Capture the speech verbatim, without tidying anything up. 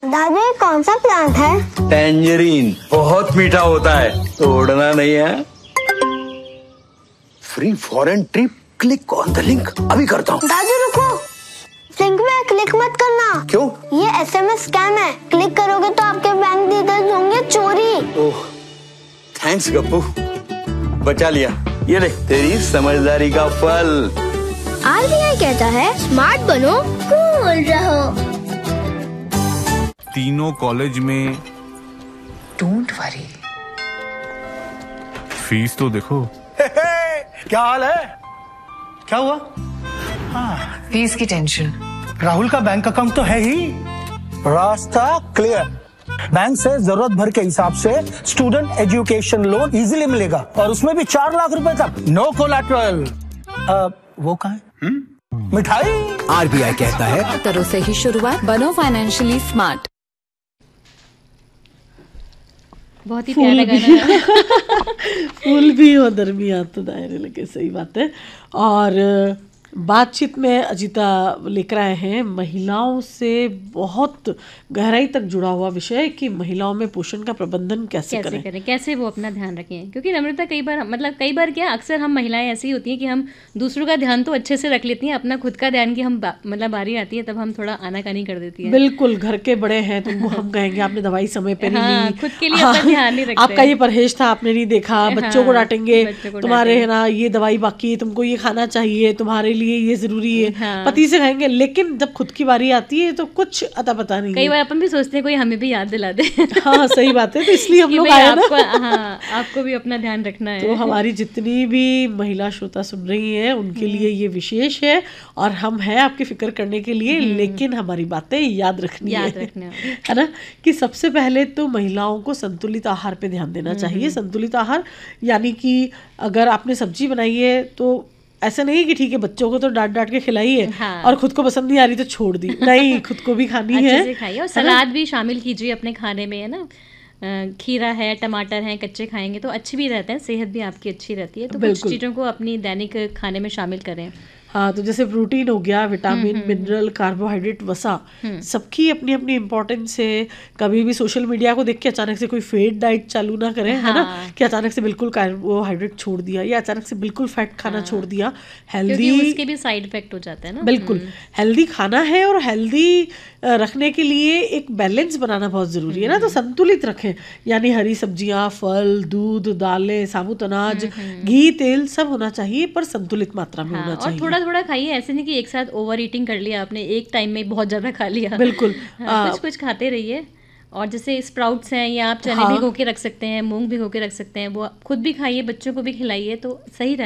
दादू ये कौन सा प्लांट है? टेंजरीन, बहुत मीठा होता है, तोड़ना नहीं है। Free foreign trip, click on the link, अभी करता हूँ। दादू रुको, लिंक में क्लिक मत करना। क्यों? ये एसएमएस स्कैम है, क्लिक करोगे तो आपके बैंक डिटेल्स होंगे चोरी। ओह, थैंक्स गप्पू, बचा लिया। ये ले तेरी समझदारी का फल। आरबीआई कहता है स्मार्ट बनो, कूल रहो। तीनों कॉलेज में डोंट वरी, फीस तो देखो। क्या हाल है? क्या हुआ? फीस की टेंशन। राहुल का बैंक अकाउंट तो है ही, रास्ता क्लियर। बैंक से जरूरत भर के हिसाब से स्टूडेंट एजुकेशन लोन इजीली मिलेगा और उसमें भी चार लाख रुपए तक, नो कोलैटरल। वो कहाँ है? हुँ? मिठाई। आरबीआई कहता है करो सही शुरुआत, बनो फाइनेंशियली स्मार्ट। बहुत ही प्यारा गाना है। फूल भी हो दरमिया तो दायरे लगे, सही बात है। और बातचीत में अजिता लेकर आए हैं महिलाओं से बहुत गहराई तक जुड़ा हुआ विषय कि महिलाओं में पोषण का प्रबंधन कैसे, कैसे करें करें कैसे वो अपना ध्यान रखें। क्योंकि नम्रता कई बार मतलब कई बार क्या अक्सर हम महिलाएं ऐसी होती हैं कि हम दूसरों का ध्यान तो अच्छे से रख लेती हैं, अपना खुद का ध्यान की हम मतलब बारी आती है तब हम थोड़ा आनाकानी कर देती है। बिल्कुल, घर के बड़े हैं तुमको हम कहेंगे आपने दवाई समय पे नहीं हाँ, ली, खुद के लिए अपना ध्यान नहीं रखते। आपका ये परहेज था आपने नहीं देखा, बच्चों को डांटेंगे, तुम्हारे है ना ये दवाई बाकी है, तुमको ये खाना चाहिए, तुम्हारे लिए ये जरूरी है, हाँ। पति से कहेंगे, लेकिन जब खुद की बारी आती है तो कुछ अता पता नहीं। कई बार अपन भी सोचते हैं कोई हमें भी याद दिला दे। हाँ सही बात है, तो इसलिए हम लोग आए ना। हाँ, आपको भी अपना ध्यान रखना है। तो हमारी जितनी भी महिला श्रोता सुन रही हैं उनके लिए ये विशेष है और हम हैं आपकी फिक्र करने के लिए, लेकिन हमारी बातें याद रखनी याद है, रखना है ना। कि सबसे पहले तो महिलाओं को संतुलित आहार पे ध्यान देना चाहिए। संतुलित आहार यानी कि अगर आपने सब्जी बनाई है तो ऐसा नहीं कि ठीक है बच्चों को तो डांट डांट के खिलाई है, हाँ। और खुद को पसंद नहीं आ रही तो छोड़ दी, नहीं, खुद को भी खानी है, अच्छे से खाइए। और सलाद भी शामिल कीजिए अपने खाने में, है ना। खीरा है, टमाटर है, कच्चे खाएंगे तो अच्छे भी रहते हैं, सेहत भी आपकी अच्छी रहती है। तो कुछ चीज़ों को अपनी दैनिक खाने में शामिल करें। हाँ, तो जैसे प्रोटीन हो गया, विटामिन, मिनरल, कार्बोहाइड्रेट, वसा, सबकी अपनी अपनी इम्पोर्टेंस है। कभी भी सोशल मीडिया को देख के अचानक से कोई फेड डाइट चालू ना करें, हाँ। है ना, कि अचानक से बिल्कुल कार्बोहाइड्रेट छोड़ दिया या अचानक से बिल्कुल फैट खाना, हाँ। छोड़ दिया। हेल्दी, उसके भी साइड इफेक्ट हो जाते हैं ना। बिल्कुल, हेल्दी खाना है और हेल्दी रखने के लिए एक बैलेंस बनाना बहुत जरूरी है ना। तो संतुलित रखें, यानी हरी सब्जियां, फल, दूध, दालें, साबुत अनाज, घी, तेल सब होना चाहिए, पर संतुलित मात्रा में, हाँ। होना चाहिए। थोड़ा थोड़ा खाइए, ऐसे नहीं कि एक साथ ओवर ईटिंग कर लिया आपने, एक टाइम में बहुत ज्यादा खा लिया। बिल्कुल, हाँ, कुछ कुछ खाते रहिए। और जैसे स्प्राउट्स हैं या आप चने भिगो के रख सकते हैं, मूंग भिगो के रख सकते हैं, वो खुद भी खाइए, बच्चों को भी खिलाइए तो सही रहता है।